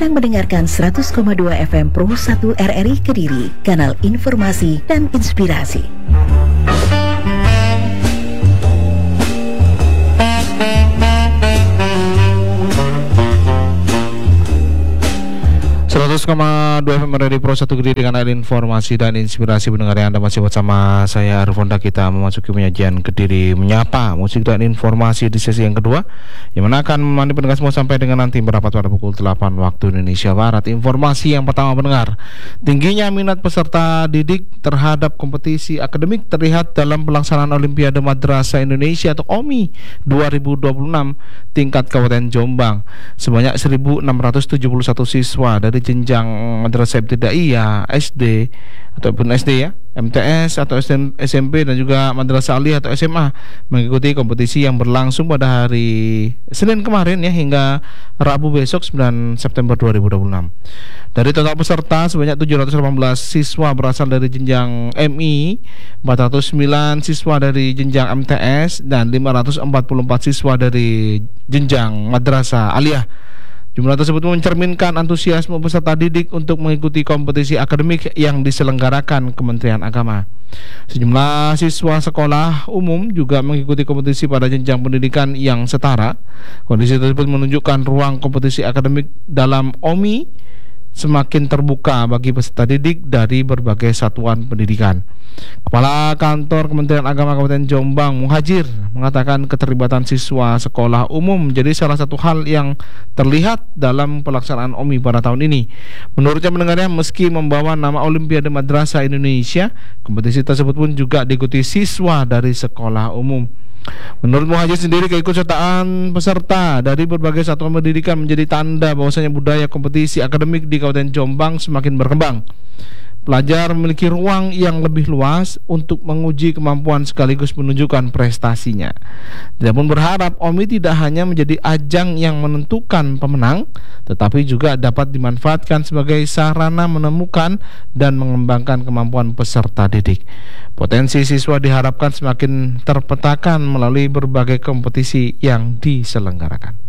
sedang mendengarkan 100,2 FM Pro 1 RRI Kediri, kanal informasi dan inspirasi. FM RRI Pro 1 Kediri dengan informasi dan inspirasi. Pendengar yang Anda masih bersama saya Arfonda. Kita memasuki penyajian Kediri Menyapa, musik dan informasi di sesi yang kedua, yang mana akan menemani pendengar semua sampai dengan nanti berapat pada pukul 8 waktu Indonesia Barat. Informasi yang pertama, pendengar, tingginya minat peserta didik terhadap kompetisi akademik terlihat dalam pelaksanaan Olimpiade Madrasah Indonesia atau OMI 2026 tingkat Kabupaten Jombang. Sebanyak 1.671 siswa dari jenjang madrasah ibtidaiyah, SD ataupun SD ya, MTS atau SMP dan juga madrasah aliyah atau SMA mengikuti kompetisi yang berlangsung pada hari Senin kemarin ya hingga Rabu besok 9 September 2026. Dari total peserta sebanyak 718 siswa berasal dari jenjang MI, 409 siswa dari jenjang MTS dan 544 siswa dari jenjang madrasah aliyah. Jumlah tersebut mencerminkan antusiasme peserta didik untuk mengikuti kompetisi akademik yang diselenggarakan Kementerian Agama. Sejumlah siswa sekolah umum juga mengikuti kompetisi pada jenjang pendidikan yang setara. Kondisi tersebut menunjukkan ruang kompetisi akademik dalam OMI semakin terbuka bagi peserta didik dari berbagai satuan pendidikan. Kepala Kantor Kementerian Agama Kabupaten Jombang, Muhajir, mengatakan keterlibatan siswa sekolah umum menjadi salah satu hal yang terlihat dalam pelaksanaan OMI pada tahun ini. Menurutnya, mendengarnya, meski membawa nama Olimpiade Madrasah Indonesia, kompetisi tersebut pun juga diikuti siswa dari sekolah umum. Menurut Muhajir sendiri, keikutsertaan peserta dari berbagai satuan pendidikan menjadi tanda bahwasanya budaya kompetisi akademik di Kabupaten Jombang semakin berkembang. Pelajar memiliki ruang yang lebih luas untuk menguji kemampuan sekaligus menunjukkan prestasinya. Dia pun berharap OMI tidak hanya menjadi ajang yang menentukan pemenang, tetapi juga dapat dimanfaatkan sebagai sarana menemukan dan mengembangkan kemampuan peserta didik. Potensi siswa diharapkan semakin terpetakan melalui berbagai kompetisi yang diselenggarakan.